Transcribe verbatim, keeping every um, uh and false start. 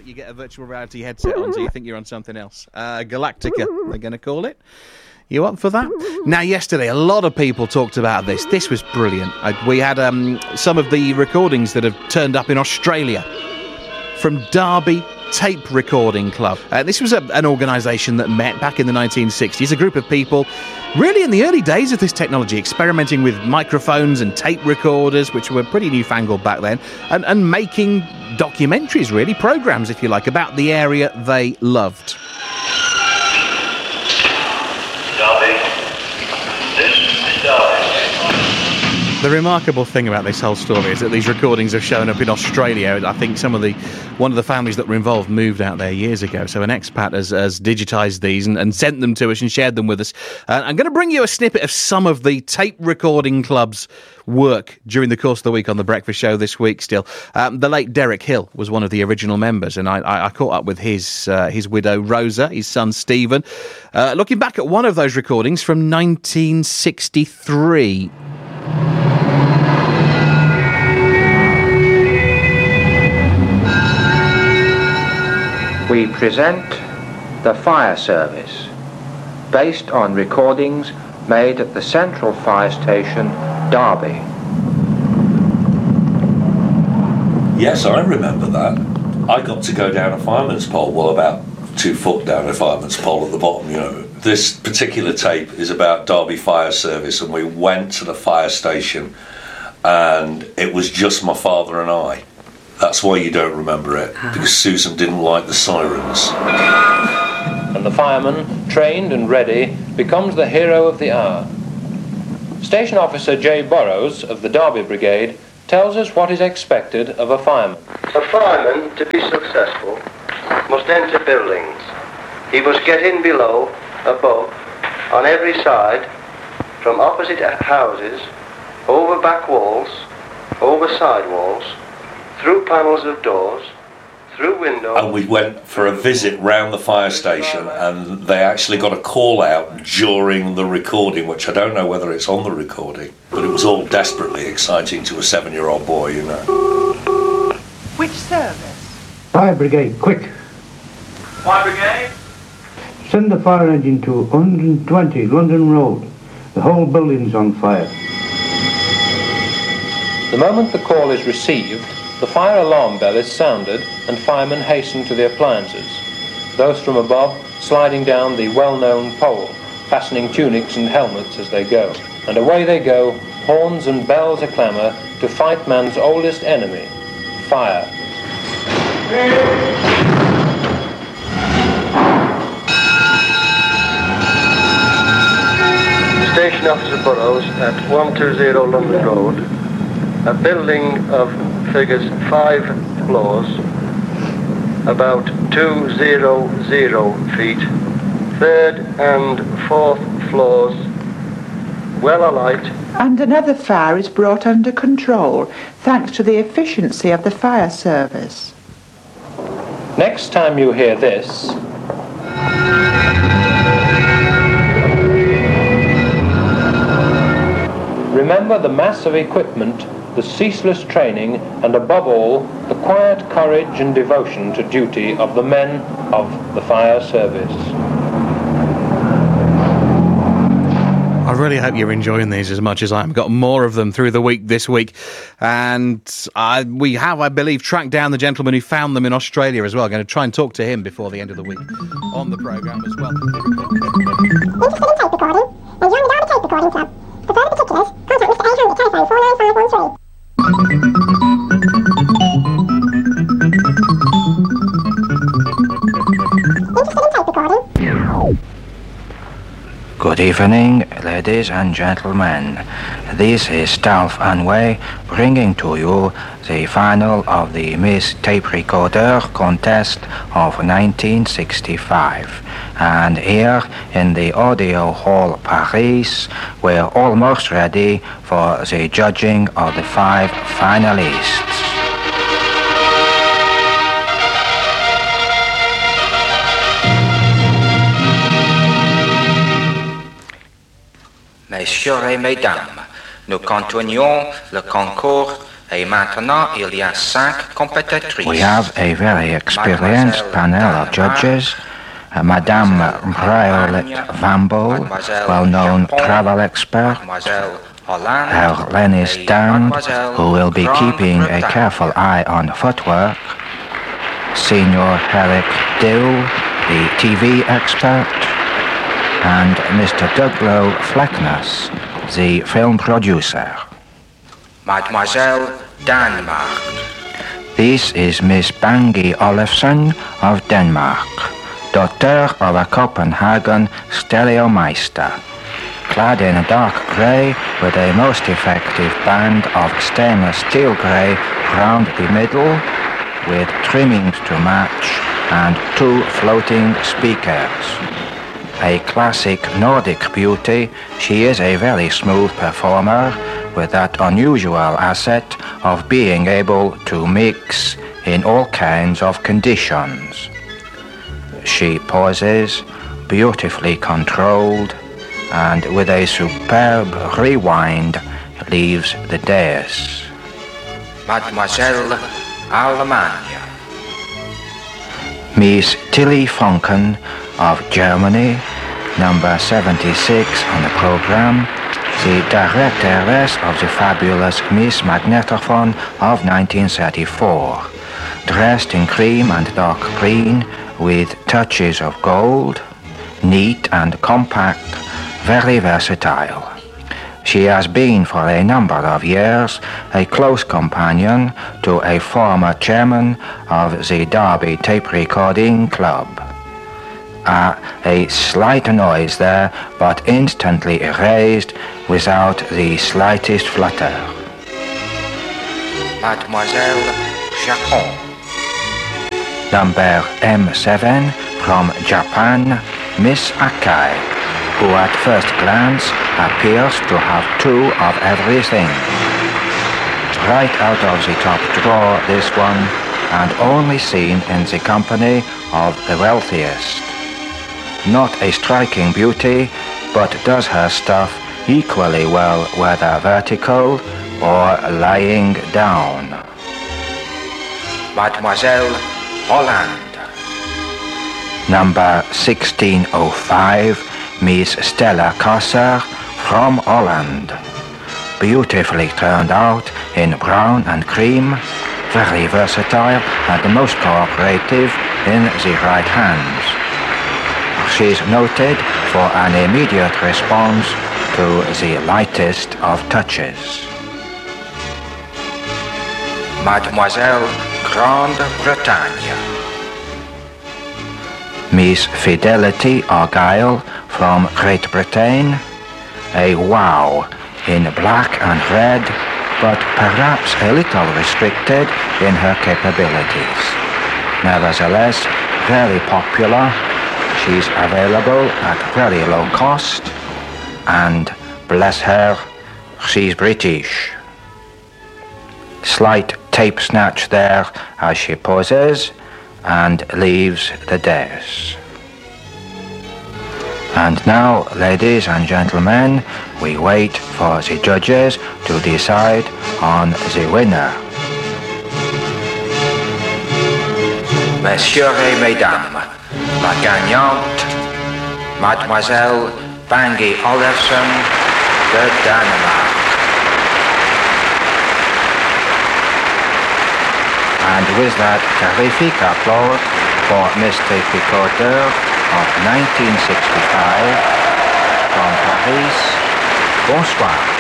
you get a virtual reality headset on so you think you're on something else. Uh, Galactica, they're going to call it. You up for that? Now, yesterday, a lot of people talked about this. This was brilliant. I, we had um, some of the recordings that have turned up in Australia from Derby Tape Recording Club. Uh, this was a, an organisation that met back in the nineteen sixties, a group of people really in the early days of this technology, experimenting with microphones and tape recorders, which were pretty newfangled back then, and, and making documentaries, really, programmes, if you like, about the area they loved. Derby. This is Derby. The remarkable thing about this whole story is that these recordings have shown up in Australia. I think some of the one of the families that were involved moved out there years ago. So an expat has, has digitised these and, and sent them to us and shared them with us. Uh, I'm going to bring you a snippet of some of the Tape Recording Club's work during the course of the week on The Breakfast Show this week still. Um, the late Derek Hill was one of the original members, and I, I, I caught up with his uh, his widow Rosa, his son Stephen, uh, looking back at one of those recordings from nineteen sixty-three. We present the fire service, based on recordings made at the Central Fire Station, Derby. Yes, I remember that. I got to go down a fireman's pole, well, about two foot down a fireman's pole at the bottom, you know. This particular tape is about Derby Fire Service, and we went to the fire station, and it was just my father and I. That's why you don't remember it, because Susan didn't like the sirens. And the fireman, trained and ready, becomes the hero of the hour. Station Officer Jay Burrows of the Derby Brigade tells us what is expected of a fireman. A fireman, to be successful, must enter buildings. He must get in below, above, on every side, from opposite houses, over back walls, over side walls, through panels of doors, through windows. And we went for a visit round the fire station, and they actually got a call out during the recording, which I don't know whether it's on the recording, but it was all desperately exciting to a seven-year-old boy, you know. Which service? Fire brigade, quick. Fire brigade? Send the fire engine to one hundred twenty London Road. The whole building's on fire. The moment the call is received, the fire alarm bell is sounded and firemen hasten to the appliances. Those from above sliding down the well-known pole, fastening tunics and helmets as they go. And away they go, horns and bells a-clamour, to fight man's oldest enemy, fire. Station Officer Burrows at one twenty London Road. A building of figures five floors, about two hundred feet, third and fourth floors, well alight. And another fire is brought under control, thanks to the efficiency of the fire service. Next time you hear this, remember the mass of equipment, the ceaseless training, and above all, the quiet courage and devotion to duty of the men of the fire service. I really hope you're enjoying these as much as I am. Got more of them through the week this week. And I, we have, I believe, tracked down the gentleman who found them in Australia as well. I'm going to try and talk to him before the end of the week on the programme as well. Interested in tape recording? Then join the Derby Tape Recording Club. For further particulars, contact Mister eight hundred, telephone four nine five one three. Interested in tape recording? Good evening, ladies and gentlemen. This is Dolph Anway bringing to you the final of the Miss Tape Recorder contest of nineteen sixty-five. And here in the Audio Hall Paris, we're almost ready for the judging of the five finalists. Messieurs et mesdames, nous continuons le concours Et maintenant, il y a cinq compétitrices. We have a very experienced panel of judges. Uh, Madame Violet Vambo, well-known travel expert. Herr Lenny Stand, who will be keeping a careful eye on footwork. Senior Eric Dill, the T V expert. And Mister Douglas Fleckness, the film producer. Mademoiselle Denmark. This is Miss Bangi Olafsson of Denmark, daughter of a Copenhagen stereomeister, clad in dark grey with a most effective band of stainless steel grey round the middle, with trimmings to match and two floating speakers. A classic Nordic beauty, she is a very smooth performer with that unusual asset of being able to mix in all kinds of conditions. She pauses, beautifully controlled, and with a superb rewind leaves the dais. Mademoiselle Allemagne. Miss Tilly Funken of Germany, number seventy-six on the program, the directoress of the fabulous Miss Magnetophone of nineteen thirty-four, dressed in cream and dark green with touches of gold, neat and compact, very versatile. She has been for a number of years a close companion to a former chairman of the Derby Tape Recording Club. Uh, a slight noise there, but instantly erased without the slightest flutter. Mademoiselle Chacon. Number M seven from Japan, Miss Akai, who at first glance appears to have two of everything. Right out of the top drawer, this one, and only seen in the company of the wealthiest. Not a striking beauty, but does her stuff equally well whether vertical or lying down. Mademoiselle Holland. Number sixteen oh five, Miss Stella Kasser from Holland. Beautifully turned out in brown and cream, very versatile and most cooperative in the right hands. She's noted for an immediate response to the lightest of touches. Mademoiselle Grande Bretagne. Miss Fidelity Argyle from Great Britain. A wow in black and red, but perhaps a little restricted in her capabilities. Nevertheless, very popular. She's available at very low cost, and bless her, she's British. Slight tape snatch there as she poses and leaves the dais. And now, ladies and gentlemen, we wait for the judges to decide on the winner. Messieurs et mesdames, la gagnante, Mademoiselle Bangi Olafsson de Denmark. And with that terrific applause for Mister Picoteur of nineteen sixty-five from Paris, bonsoir.